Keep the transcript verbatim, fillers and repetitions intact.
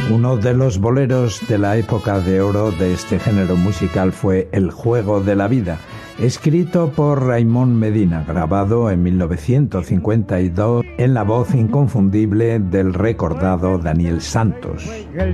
Uno de los boleros de la época de oro de este género musical fue El juego de la vida, escrito por Raimon Medina, grabado en mil novecientos cincuenta y dos en la voz inconfundible del recordado Daniel Santos.